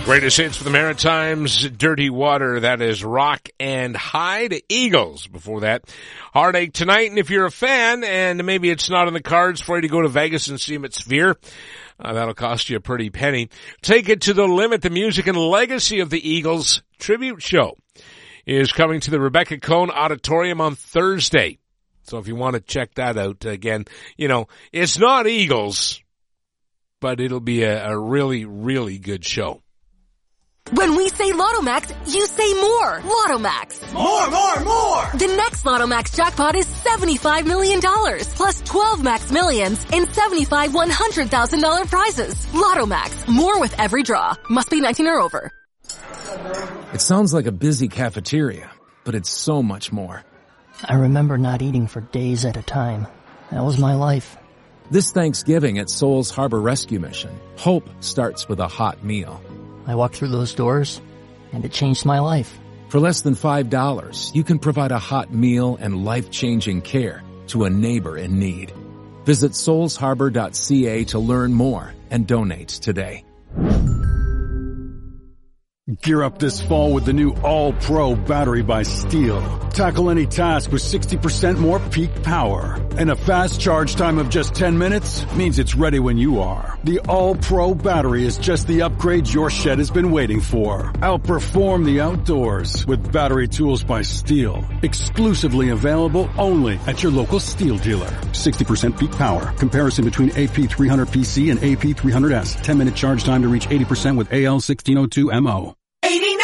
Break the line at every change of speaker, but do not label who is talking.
Greatest hits for the Maritimes, Dirty Water, that is Rock and Hide. Eagles before that. Heartache Tonight, and if you're a fan, and maybe it's not in the cards for you to go to Vegas and see them at Sphere, that'll cost you a pretty penny. Take it to the limit. The music and legacy of the Eagles tribute show is coming to the Rebecca Cohn Auditorium on Thursday. So if you want to check that out, again, you know, it's not Eagles, but it'll be a really, really good show.
When we say Lotto Max, you say more. Lotto Max.
More, more, more!
The next Lotto Max jackpot is $75 million, plus 12 Max Millions and 75 $100,000 prizes. Lotto Max. More with every draw. Must be 19 or over.
It sounds like a busy cafeteria, but it's so much more.
I remember not eating for days at a time. That was my life.
This Thanksgiving at Souls Harbor Rescue Mission, hope starts with a hot meal.
I walked through those doors, and it changed my life.
For less than $5, you can provide a hot meal and life-changing care to a neighbor in need. Visit soulsharbor.ca to learn more and donate today.
Gear up this fall with the new All-Pro battery by Steel. Tackle any task with 60% more peak power. And a fast charge time of just 10 minutes means it's ready when you are. The All-Pro battery is just the upgrade your shed has been waiting for. Outperform the outdoors with battery tools by Steel. Exclusively available only at your local Steel dealer. 60% peak power. Comparison between AP300PC and AP300S. 10-minute charge time to reach 80% with AL1602MO.